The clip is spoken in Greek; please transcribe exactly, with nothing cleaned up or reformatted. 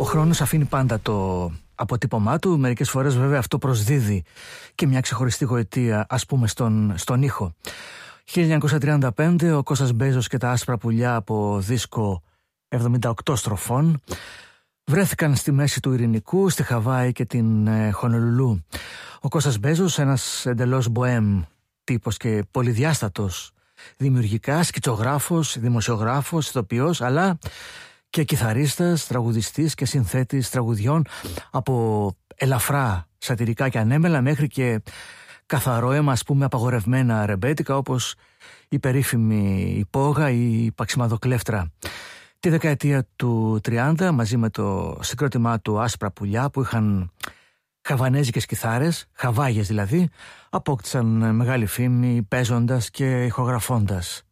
Ο χρόνος αφήνει πάντα το αποτύπωμά του. Μερικές φορές βέβαια αυτό προσδίδει και μια ξεχωριστή γοητεία, ας πούμε, στον, στον ήχο. χίλια εννιακόσια τριάντα πέντε, ο Κώστας Μπέζος και τα άσπρα πουλιά από δίσκο εβδομήντα οκτώ στροφών βρέθηκαν στη μέση του Ειρηνικού, στη Χαβάη και την ε, Χονολουλού. Ο Κώστας Μπέζος, ένας εντελώς μποέμ τύπος και πολυδιάστατος δημιουργικά, σκητσογράφος, δημοσιογράφος, ηθοποιός, αλλά και κιθαρίστας, τραγουδιστής και συνθέτης τραγουδιών από ελαφρά σατιρικά και ανέμελα μέχρι και καθαρό αίμα, ας πούμε, απαγορευμένα ρεμπέτικα, όπως η περίφημη Υπόγα ή η Παξιμαδοκλέφτρα. Τη δεκαετία του τριάντα, μαζί με το συγκρότημά του Άσπρα Πουλιά, που είχαν χαβανέζικες κιθάρες, χαβάγες δηλαδή, απόκτησαν μεγάλη φήμη παίζοντας και ηχογραφώντας.